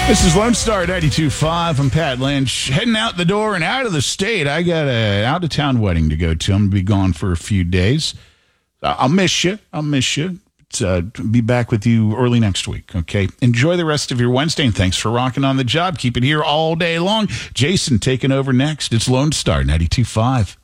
This is Lone Star 92.5. I'm Pat Lynch. Heading out the door and out of the state. I got an out-of-town wedding to go to. I'm going to be gone for a few days. I'll miss you. Be back with you early next week, okay? Enjoy the rest of your Wednesday, and thanks for rocking on the job. Keep it here all day long. Jason taking over next. It's Lone Star 92.5.